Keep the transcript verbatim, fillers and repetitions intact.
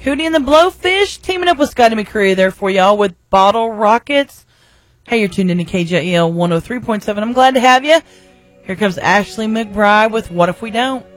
Hootie and the Blowfish teaming up with Scotty McCreery there for y'all with Bottle Rockets. Hey, you're tuned in to K J E L one oh three point seven. I'm glad to have you. Here comes Ashley McBride with What If We Don't.